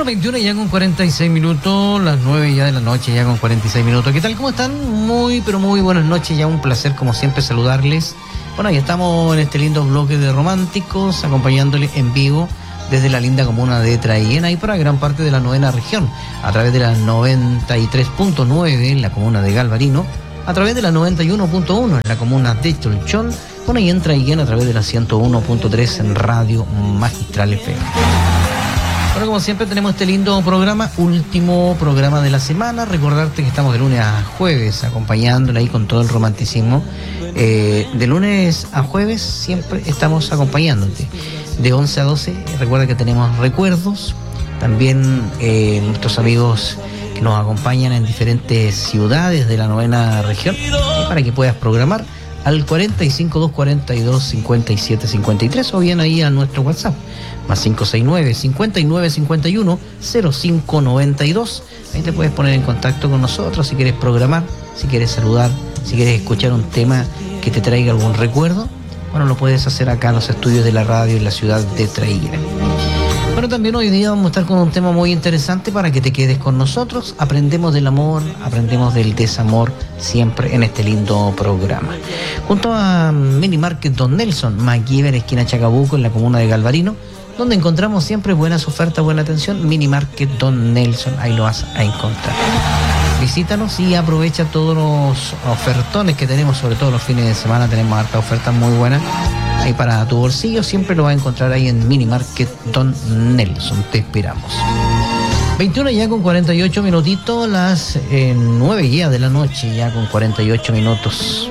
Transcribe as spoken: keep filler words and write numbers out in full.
Bueno, veintiuno ya con cuarenta y seis minutos, las nueve ya de la noche ya con cuarenta y seis minutos. ¿Qué tal? ¿Cómo están? Muy, pero muy buenas noches. Ya un placer, como siempre, saludarles. Bueno, ya estamos en este lindo bloque de románticos, acompañándoles en vivo desde la linda comuna de Traiguén, ahí para gran parte de la novena región, a través de la noventa y tres punto nueve en la comuna de Galvarino, a través de la noventa y uno punto uno en la comuna de Cholchol, bueno, y en Traiguén a través de la ciento uno punto tres en Radio Magistral F M. Bueno, como siempre tenemos este lindo programa, último programa de la semana. Recordarte que estamos de lunes a jueves acompañándola ahí con todo el romanticismo. Eh, de lunes a jueves siempre estamos acompañándote. De once a doce, recuerda que tenemos recuerdos. También eh, nuestros amigos que nos acompañan en diferentes ciudades de la novena región, para que puedas programar al cuarenta y cinco, doscientos cuarenta y dos, cincuenta y siete cincuenta y tres o bien ahí a nuestro WhatsApp más cinco seis nueve, cincuenta y nueve cincuenta y uno, cero cinco noventa y dos. Ahí te puedes poner en contacto con nosotros si quieres programar, si quieres saludar, si quieres escuchar un tema que te traiga algún recuerdo. Bueno, lo puedes hacer acá en los estudios de la radio en la ciudad de Traiguén. Bueno, también hoy día vamos a estar con un tema muy interesante para que te quedes con nosotros. Aprendemos del amor, aprendemos del desamor, siempre en este lindo programa. Junto a Mini Market Don Nelson, MacGyver, esquina Chacabuco, en la comuna de Galvarino, donde encontramos siempre buenas ofertas, buena atención. Mini Market Don Nelson, ahí lo vas a encontrar. Visítanos y aprovecha todos los ofertones que tenemos, sobre todo los fines de semana. Tenemos hartas ofertas muy buenas ahí para tu bolsillo. Siempre lo vas a encontrar ahí en Mini Market Don Nelson. Te esperamos. veintiuno ya con cuarenta y ocho minutitos, las eh, nueve ya de la noche, ya con cuarenta y ocho minutos.